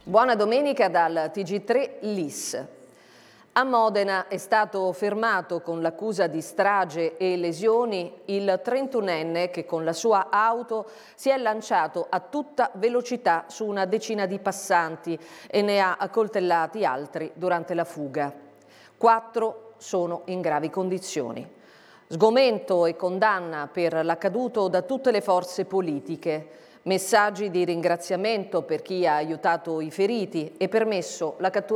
Buona domenica dal TG3 LIS. A Modena è stato fermato con l'accusa di strage e lesioni il 31enne che con la sua auto si è lanciato a tutta velocità su una decina di passanti e ne ha accoltellati altri durante la fuga. 4 sono in gravi condizioni. Sgomento e condanna per l'accaduto da tutte le forze politiche. Messaggi di ringraziamento per chi ha aiutato i feriti e permesso la cattura